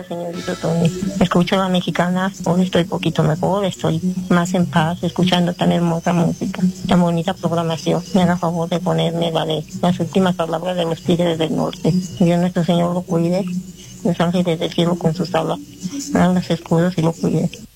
día, señorito Tony. Escucho la mexicana, hoy estoy poquito mejor, estoy más en paz, escuchando tan hermosa música, tan bonita programación. Me haga favor de ponerme la de las últimas palabras de los Tigres del Norte. Dios nuestro Señor lo cuide, los ángeles del cielo con sus alas, hagan los escudos y lo cuide.